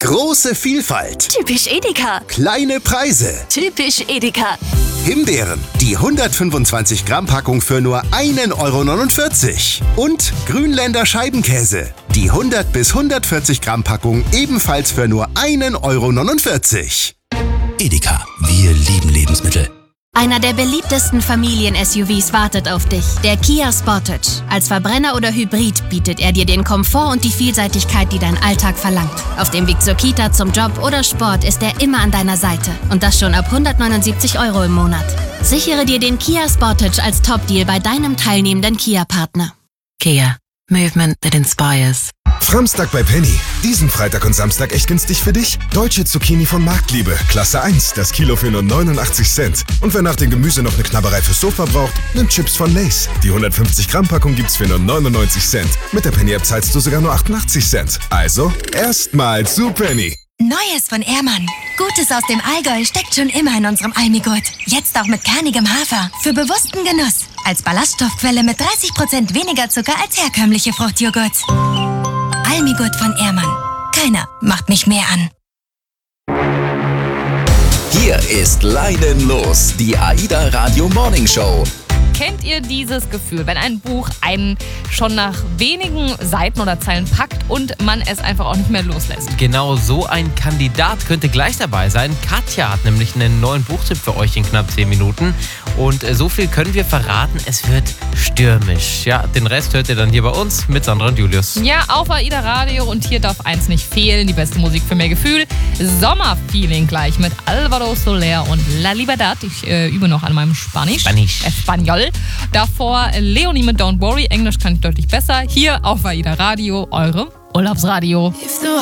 Große Vielfalt. Typisch Edeka. Kleine Preise. Typisch Edeka. Himbeeren, die 125 Gramm Packung für nur 1,49 €. Und Grünländer Scheibenkäse, die 100 bis 140 Gramm Packung ebenfalls für nur 1,49 €. Edeka, wir lieben Lebensmittel. Einer der beliebtesten Familien-SUVs wartet auf dich, der Kia Sportage. Als Verbrenner oder Hybrid bietet er dir den Komfort und die Vielseitigkeit, die dein Alltag verlangt. Auf dem Weg zur Kita, zum Job oder Sport ist er immer an deiner Seite. Und das schon ab 179 € im Monat. Sichere dir den Kia Sportage als Top-Deal bei deinem teilnehmenden Kia-Partner. Kia. Movement that inspires. Framstag bei Penny. Diesen Freitag und Samstag echt günstig für dich. Deutsche Zucchini von Marktliebe. Klasse 1. Das Kilo für nur 89 Cent. Und wer nach dem Gemüse noch eine Knabberei fürs Sofa braucht, nimmt Chips von Lay's. Die 150 Gramm Packung gibt's für nur 99 Cent. Mit der Penny-App zahlst du sogar nur 88 Cent. Also, erstmal zu Penny. Neues von Ehrmann. Gutes aus dem Allgäu steckt schon immer in unserem Almigurt. Jetzt auch mit kernigem Hafer. Für bewussten Genuss. Als Ballaststoffquelle mit 30% weniger Zucker als herkömmliche Fruchtjoghurts. Almigurt von Ehrmann. Keiner macht mich mehr an. Hier ist Leinen los, die AIDA Radio Morning Show. Kennt ihr dieses Gefühl, wenn ein Buch einen schon nach wenigen Seiten oder Zeilen packt und man es einfach auch nicht mehr loslässt? Genau so ein Kandidat könnte gleich dabei sein. Katja hat nämlich einen neuen Buchtipp für euch in knapp 10 Minuten. Und so viel können wir verraten, es wird stürmisch. Ja, den Rest hört ihr dann hier bei uns mit Sandra und Julius. Ja, auf AIDA Radio und hier darf eins nicht fehlen, die beste Musik für mehr Gefühl. Sommerfeeling gleich mit Alvaro Soler und La Libertad. Ich übe noch an meinem Spanisch. Espanol. Davor Leonie mit Don't Worry, Englisch kann ich deutlich besser. Hier auf AIDA Radio, eure Urlaubsradio.